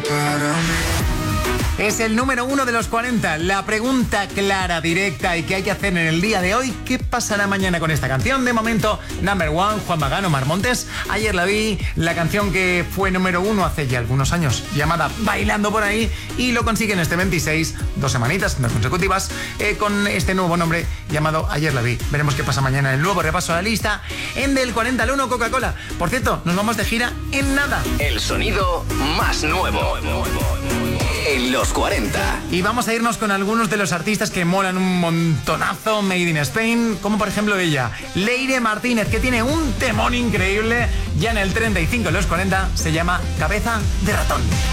Es el número 1 de los 40. La pregunta clara, directa y que hay que hacer en el día de hoy: ¿qué pasará mañana con esta canción? De momento, number 1, Juan Magán, Omar Montes. Ayer la vi, la canción que fue número 1 hace ya algunos años, llamada Bailando por ahí, y lo consiguen este 26, 2 semanitas, no consecutivas, con este nuevo nombre llamado Ayer la vi. Veremos qué pasa mañana en el nuevo repaso a la lista en Del 40 al 1 Coca-Cola. Por cierto, nos vamos de gira en nada. El sonido más nuevo en los 40. Y vamos a irnos con algunos de los artistas que molan un montonazo, made in Spain, como por ejemplo ella, Leire Martínez, que tiene un temón increíble ya en el 35 en los 40, se llama Cabeza de Ratón.